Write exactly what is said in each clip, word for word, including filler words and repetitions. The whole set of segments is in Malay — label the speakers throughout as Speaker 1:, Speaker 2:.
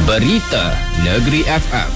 Speaker 1: Berita Negeri F M.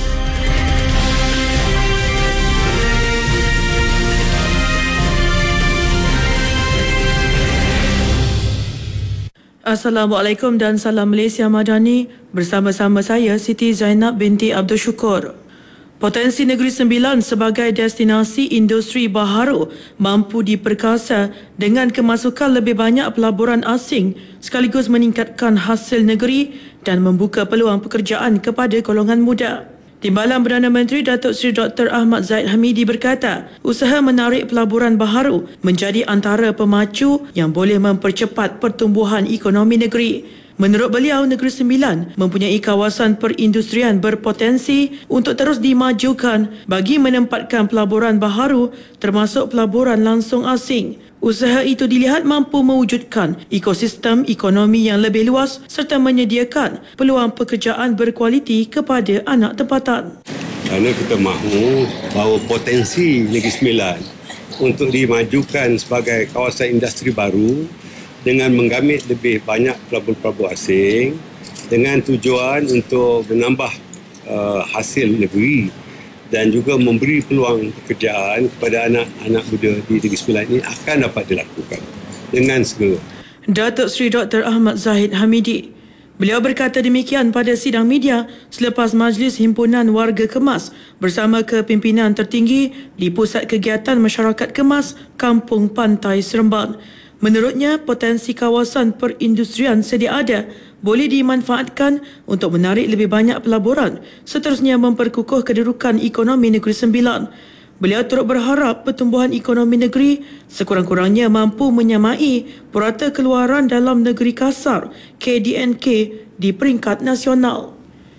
Speaker 2: Assalamualaikum dan salam Malaysia Madani. Bersama-sama saya Siti Zainab binti Abdul Syukur. Potensi Negeri Sembilan sebagai destinasi industri baharu mampu diperkasa dengan kemasukan lebih banyak pelaburan asing sekaligus meningkatkan hasil negeri dan membuka peluang pekerjaan kepada golongan muda. Timbalan Perdana Menteri Datuk Seri Doktor Ahmad Zahid Hamidi berkata, usaha menarik pelaburan baharu menjadi antara pemacu yang boleh mempercepat pertumbuhan ekonomi negeri. Menurut beliau, Negeri Sembilan mempunyai kawasan perindustrian berpotensi untuk terus dimajukan bagi menempatkan pelaburan baharu termasuk pelaburan langsung asing. Usaha itu dilihat mampu mewujudkan ekosistem ekonomi yang lebih luas serta menyediakan peluang pekerjaan berkualiti kepada anak tempatan.
Speaker 3: Kerana kita mahu bahawa potensi Negeri Sembilan untuk dimajukan sebagai kawasan industri baru dengan menggamit lebih banyak pelabur-pelabur asing dengan tujuan untuk menambah uh, hasil negeri dan juga memberi peluang pekerjaan kepada anak-anak muda di Negeri Sembilan ini akan dapat dilakukan dengan segera.
Speaker 2: Datuk Seri Doktor Ahmad Zahid Hamidi. Beliau berkata demikian pada sidang media selepas Majlis Himpunan Warga Kemas bersama kepimpinan tertinggi di Pusat Kegiatan Masyarakat Kemas, Kampung Pantai Seremban. Menurutnya, potensi kawasan perindustrian sedia ada boleh dimanfaatkan untuk menarik lebih banyak pelaburan, seterusnya memperkukuh kedudukan ekonomi Negeri Sembilan. Beliau turut berharap pertumbuhan ekonomi negeri sekurang-kurangnya mampu menyamai purata keluaran dalam negeri kasar K D N K di peringkat nasional.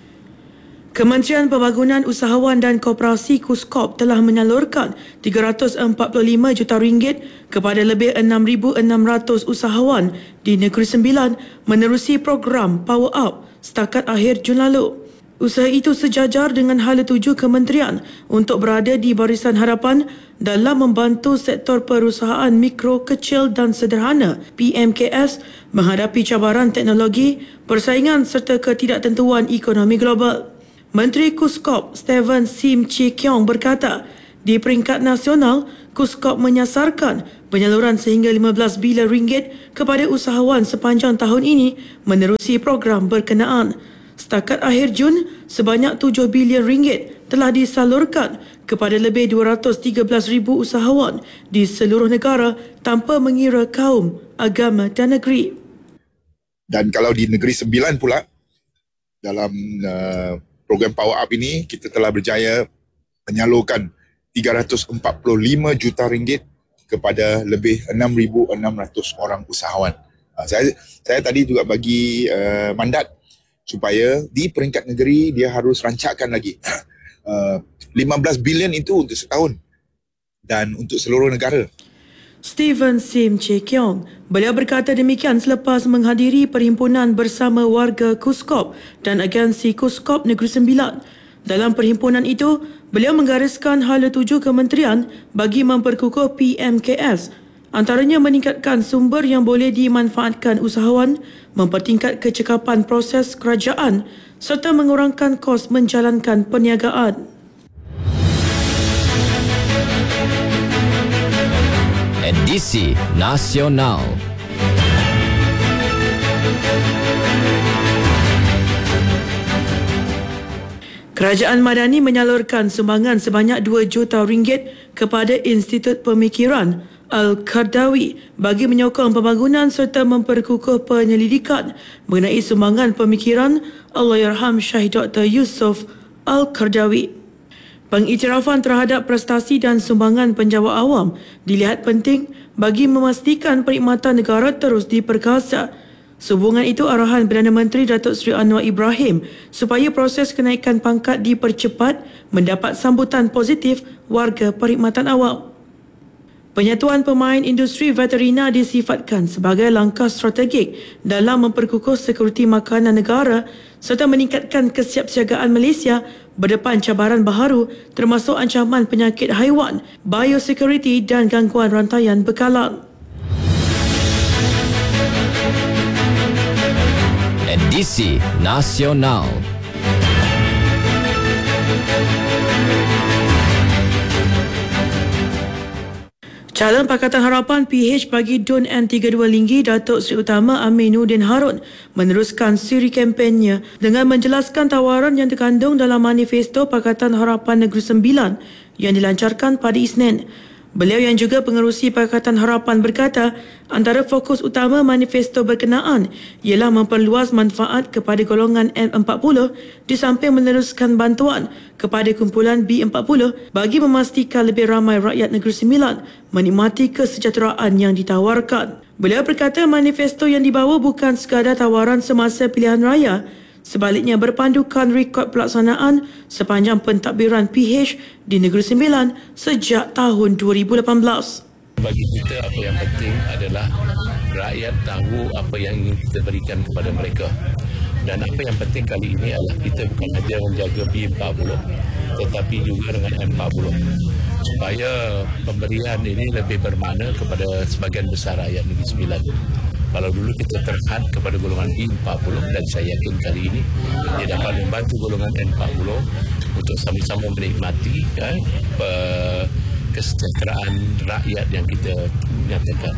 Speaker 2: Kementerian Pembangunan Usahawan dan Koperasi KUSKOP telah menyalurkan tiga ratus empat puluh lima juta ringgit kepada lebih enam ribu enam ratus usahawan di Negeri Sembilan menerusi program Power Up setakat akhir Jun lalu. Usaha itu sejajar dengan hala tuju kementerian untuk berada di barisan hadapan dalam membantu sektor perusahaan mikro, kecil dan sederhana P M K S menghadapi cabaran teknologi, persaingan serta ketidaktentuan ekonomi global. Menteri KUSKOP Steven Sim Chee Kiong berkata, di peringkat nasional, KUSKOP menyasarkan penyaluran sehingga lima belas bilion ringgit kepada usahawan sepanjang tahun ini menerusi program berkenaan. Setakat akhir Jun, sebanyak tujuh bilion ringgit telah disalurkan kepada lebih dua ratus tiga belas ribu usahawan di seluruh negara tanpa mengira kaum, agama dan negeri.
Speaker 4: Dan kalau di Negeri Sembilan pula, dalam uh, program Power Up ini, kita telah berjaya menyalurkan tiga ratus empat puluh lima juta ringgit kepada lebih enam ribu enam ratus orang usahawan. Uh, saya saya tadi juga bagi uh, mandat supaya di peringkat negeri dia harus rancakkan lagi uh, lima belas bilion itu untuk setahun dan untuk seluruh negara.
Speaker 2: Steven Sim Chee Kiong. Beliau berkata demikian selepas menghadiri perhimpunan bersama warga KUSKOP dan agensi KUSKOP Negeri Sembilan. Dalam perhimpunan itu, beliau menggariskan hala tuju kementerian bagi memperkukuh P M K S, antaranya meningkatkan sumber yang boleh dimanfaatkan usahawan, mempertingkat kecekapan proses kerajaan serta mengurangkan kos menjalankan perniagaan.
Speaker 1: Edisi Nasional.
Speaker 2: Kerajaan Madani menyalurkan sumbangan sebanyak dua juta ringgit kepada Institut Pemikiran Al-Qardawi bagi menyokong pembangunan serta memperkukuh penyelidikan mengenai sumbangan pemikiran Allahyarham Syahid Doktor Yusof Al-Qardawi. Pengiktirafan terhadap prestasi dan sumbangan penjawat awam dilihat penting bagi memastikan perkhidmatan negara terus diperkasa. Sehubungan itu, arahan Perdana Menteri Datuk Seri Anwar Ibrahim supaya proses kenaikan pangkat dipercepat mendapat sambutan positif warga perkhidmatan awam. Penyatuan pemain industri veterina disifatkan sebagai langkah strategik dalam memperkukuh sekuriti makanan negara serta meningkatkan kesiapsiagaan Malaysia berdepan cabaran baharu termasuk ancaman penyakit haiwan, biosecurity dan gangguan rantaian bekalan.
Speaker 1: edisi nasional.
Speaker 2: Calon Pakatan Harapan P H bagi D U N N tiga puluh dua Linggi, Datuk Seri Utama Aminuddin Harun meneruskan siri kempennya dengan menjelaskan tawaran yang terkandung dalam Manifesto Pakatan Harapan Negeri Sembilan yang dilancarkan pada Isnin. Beliau yang juga pengerusi Pakatan Harapan berkata, antara fokus utama manifesto berkenaan ialah memperluas manfaat kepada golongan N empat puluh di samping meneruskan bantuan kepada kumpulan B empat puluh bagi memastikan lebih ramai rakyat Negeri Sembilan menikmati kesejahteraan yang ditawarkan. Beliau berkata manifesto yang dibawa bukan sekadar tawaran semasa pilihan raya, sebaliknya berpandukan rekod pelaksanaan sepanjang pentadbiran P H di Negeri Sembilan sejak tahun dua ribu lapan belas.
Speaker 5: Bagi kita apa yang penting adalah rakyat tahu apa yang ingin kita berikan kepada mereka. Dan apa yang penting kali ini adalah kita bukan saja menjaga B empat puluh tetapi juga dengan N empat puluh. Supaya pemberian ini lebih bermakna kepada sebagian besar rakyat Negeri Sembilan. Kalau dulu kita terhad kepada golongan B empat puluh dan saya yakin kali ini dia dapat membantu golongan N empat puluh untuk sama-sama menikmati kan, kesejahteraan rakyat yang kita nyatakan.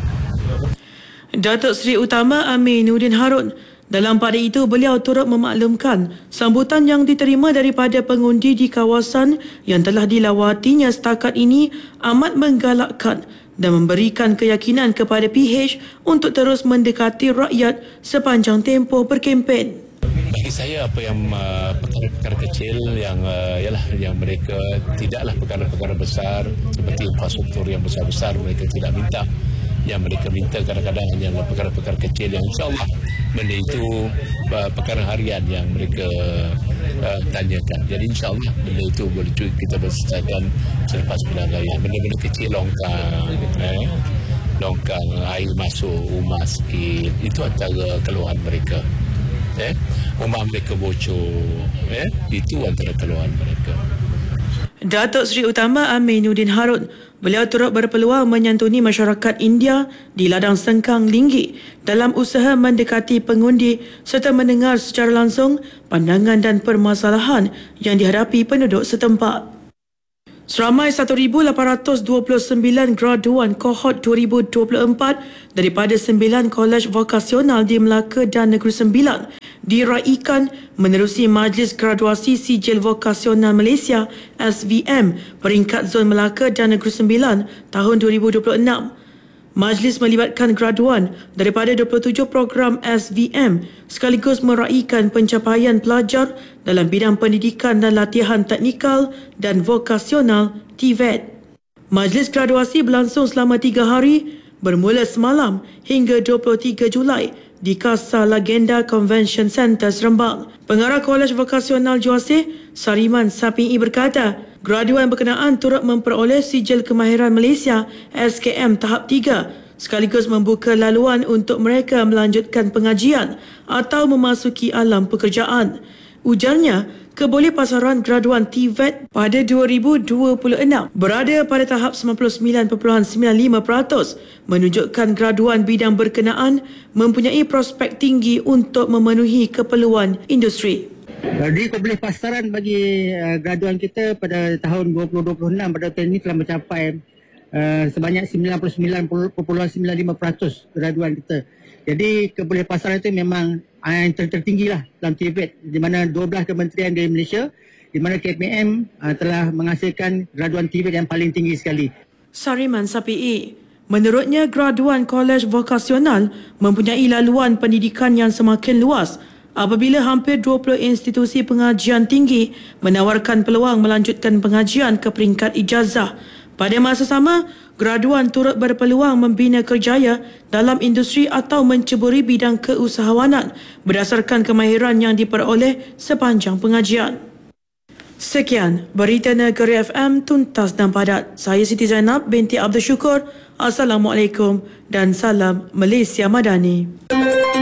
Speaker 2: Datuk Seri Utama Aminuddin Harun dalam pada itu beliau turut memaklumkan sambutan yang diterima daripada pengundi di kawasan yang telah dilawatinya setakat ini amat menggalakkan dan memberikan keyakinan kepada P H untuk terus mendekati rakyat sepanjang tempoh berkempen.
Speaker 5: Bagi saya apa yang uh, perkara-perkara kecil yang uh, ialah yang mereka tidaklah perkara-perkara besar seperti infrastruktur yang besar-besar mereka tidak minta. Yang mereka minta kadang-kadang hanya perkara-perkara kecil yang insya-Allah benda itu uh, perkara harian yang mereka uh, tanyakan. Jadi insya-Allah benda itu boleh kita selesaikan selepas pilihan raya. Benda-benda kecil longkang, eh, longkang air masuk rumah sikit, itu antara keluhan mereka. Eh, rumah mereka bocor, eh, itu antara keluhan mereka.
Speaker 2: Datuk Seri Utama Aminuddin Harun, beliau turut berpeluang menyantuni masyarakat India di ladang Sengkang Linggi dalam usaha mendekati pengundi serta mendengar secara langsung pandangan dan permasalahan yang dihadapi penduduk setempat. Seramai satu ribu lapan ratus dua puluh sembilan graduan kohort dua ribu dua puluh empat daripada sembilan kolej vokasional di Melaka dan Negeri Sembilan diraikan menerusi Majlis Graduasi Sijil Vokasional Malaysia S V M peringkat Zon Melaka dan Negeri Sembilan tahun dua ribu dua puluh enam. Majlis melibatkan graduan daripada dua puluh tujuh program S V M sekaligus meraikan pencapaian pelajar dalam bidang pendidikan dan latihan teknikal dan vokasional T V E T. Majlis graduasi berlangsung selama tiga hari bermula semalam hingga dua puluh tiga Julai di Casa Legenda Convention Centre Seremban. Pengarah Kolej Vokasional Juaseh, Sariman Sapingi berkata, graduan berkenaan turut memperoleh Sijil Kemahiran Malaysia S K M tahap tiga sekaligus membuka laluan untuk mereka melanjutkan pengajian atau memasuki alam pekerjaan. Ujarnya, kebolehpasaran graduan T V E T pada dua ribu dua puluh enam berada pada tahap sembilan puluh sembilan perpuluhan sembilan lima peratus menunjukkan graduan bidang berkenaan mempunyai prospek tinggi untuk memenuhi keperluan industri.
Speaker 6: Jadi kebolehpasaran bagi uh, graduan kita pada tahun dua ribu dua puluh enam pada tahun ini telah mencapai uh, sebanyak sembilan puluh sembilan perpuluhan sembilan lima peratus graduan kita. Jadi kebolehpasaran itu memang yang tertinggi lah dalam T V E T, di mana dua belas kementerian di Malaysia, di mana K P M uh, telah menghasilkan graduan T V E T yang paling tinggi sekali.
Speaker 2: Sariman Sapingi, menurutnya graduan kolej vokasional mempunyai laluan pendidikan yang semakin luas apabila hampir dua puluh institusi pengajian tinggi menawarkan peluang melanjutkan pengajian ke peringkat ijazah. Pada masa sama, graduan turut berpeluang membina kerjaya dalam industri atau menceburi bidang keusahawanan berdasarkan kemahiran yang diperoleh sepanjang pengajian. Sekian, Berita Negeri F M tuntas dan padat. Saya Siti Zainab binti Abdul Syukur. Assalamualaikum dan salam Malaysia Madani.